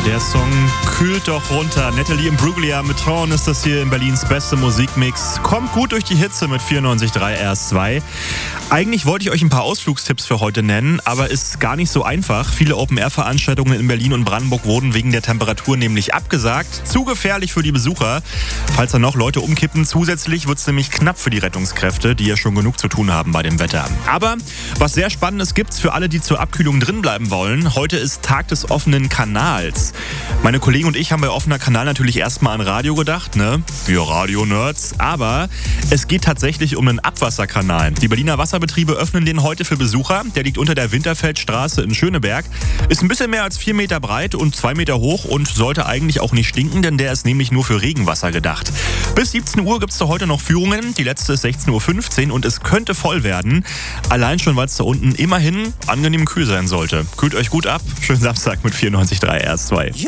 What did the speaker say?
Der Song kühlt doch runter. Natalie Imbruglia mit Tron ist das hier in Berlins beste Musikmix. Kommt gut durch die Hitze mit 94.3 RS2. Eigentlich wollte ich euch ein paar Ausflugstipps für heute nennen, aber ist gar nicht so einfach. Viele Open-Air-Veranstaltungen in Berlin und Brandenburg wurden wegen der Temperatur nämlich abgesagt. Zu gefährlich für die Besucher. Falls da noch Leute umkippen, zusätzlich wird es nämlich knapp für die Rettungskräfte, die ja schon genug zu tun haben bei dem Wetter. Aber was sehr Spannendes gibt's für alle, die zur Abkühlung drin bleiben wollen. Heute ist Tag des offenen Kanals. Meine Kollegen und ich haben bei offener Kanal natürlich erstmal an Radio gedacht, ne? Wir Radio-Nerds. Aber es geht tatsächlich um einen Abwasserkanal. Die Berliner Wasserbetriebe öffnen den heute für Besucher. Der liegt unter der Winterfeldstraße in Schöneberg. Ist ein bisschen mehr als 4 Meter breit und 2 Meter hoch und sollte eigentlich auch nicht stinken, denn der ist nämlich nur für Regenwasser gedacht. Bis 17 Uhr gibt es da heute noch Führungen. Die letzte ist 16.15 Uhr und es könnte voll werden. Allein schon, weil es da unten immerhin angenehm kühl sein sollte. Kühlt euch gut ab. Schönen Samstag mit 94.3 RS2.